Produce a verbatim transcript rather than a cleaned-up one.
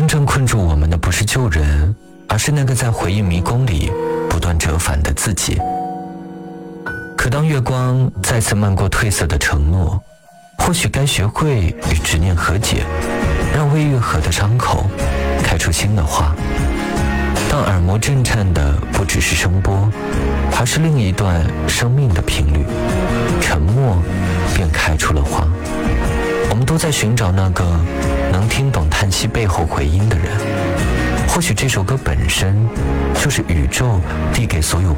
真正困住我们的不是旧人，而是那个在回忆迷宫里不断折返的自己。可当月光再次漫过褪色的承诺，或许该学会与执念和解，让未愈合的伤口开出新的花。当耳膜震颤的不只是声波，而是另一段生命的频率，沉默便开出了花。我们都在寻找那个能听懂叹息背后回音的人。或许这首歌本身就是宇宙递给所有